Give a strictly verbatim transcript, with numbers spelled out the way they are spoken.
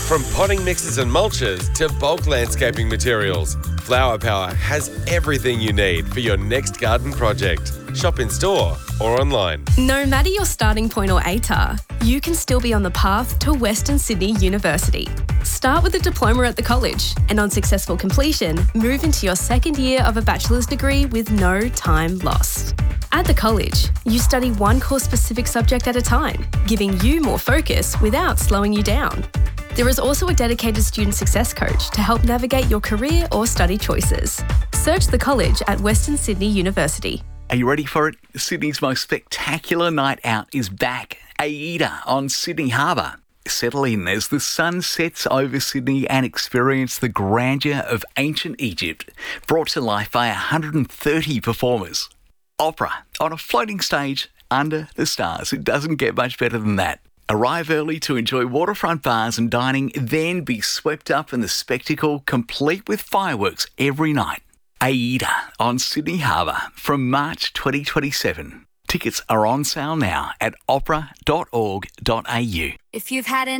From potting mixes and mulches to bulk landscaping materials, Flower Power has everything you need for your next garden project. Shop in store or online. No matter your starting point or A T A R, you can still be on the path to Western Sydney University. Start with a diploma at the college and on successful completion, move into your second year of a bachelor's degree with no time lost. At the college, you study one course-specific subject at a time, giving you more focus without slowing you down. There is also a dedicated student success coach to help navigate your career or study choices. Search the college at Western Sydney University. Are you ready for it? Sydney's most spectacular night out is back. AIDA on Sydney Harbour. Settle in as the sun sets over Sydney and experience the grandeur of ancient Egypt, brought to life by one hundred thirty performers. Opera on a floating stage under the stars. It doesn't get much better than that. Arrive early to enjoy waterfront bars and dining, then be swept up in the spectacle, complete with fireworks every night. AIDA on Sydney Harbour from March twenty twenty-seven. Tickets are on sale now at opera dot org dot a u. If you've had an